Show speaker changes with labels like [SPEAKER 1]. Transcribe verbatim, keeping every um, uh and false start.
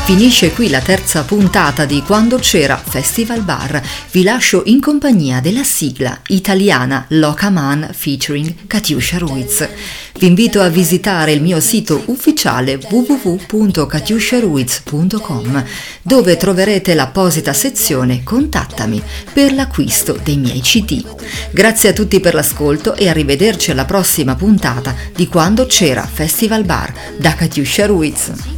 [SPEAKER 1] Finisce qui la terza puntata di Quando c'era Festival Bar. Vi lascio in compagnia della sigla italiana Loca Man featuring Katiuscia Ruiz. Vi invito a visitare il mio sito ufficiale w w w punto katiuscia ruiz punto com, dove troverete l'apposita sezione Contattami per l'acquisto dei miei C D. Grazie a tutti per l'ascolto e arrivederci alla prossima puntata di Quando c'era Festival Bar da Katiuscia Ruiz.